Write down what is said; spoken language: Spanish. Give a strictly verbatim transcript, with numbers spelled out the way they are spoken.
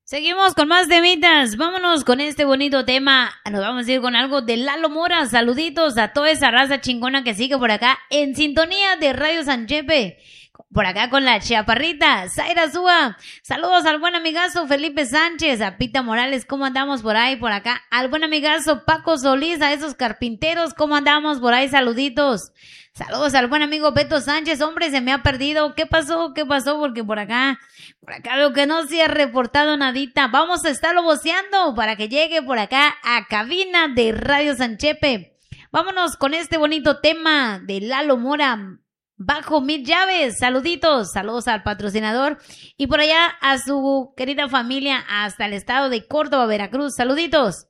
Seguimos con más temitas. Vámonos con este bonito tema. Nos vamos a ir con algo de Lalo Mora. Saluditos a toda esa raza chingona que sigue por acá en sintonía de Radio San Chepe. Por acá con la chaparrita, Zaira Súa. Saludos al buen amigazo Felipe Sánchez, a Pita Morales, ¿cómo andamos por ahí? Por acá, al buen amigazo Paco Solís, a esos carpinteros, ¿cómo andamos por ahí? Saluditos. Saludos al buen amigo Beto Sánchez. Hombre, se me ha perdido. ¿Qué pasó? ¿Qué pasó? Porque por acá, por acá veo que no se ha reportado nadita. Vamos a estarlo voceando para que llegue por acá a cabina de Radio San Chepe. Vámonos con este bonito tema de Lalo Mora. Bajo mil llaves, saluditos, saludos al patrocinador y por allá a su querida familia hasta el estado de Córdoba, Veracruz, saluditos.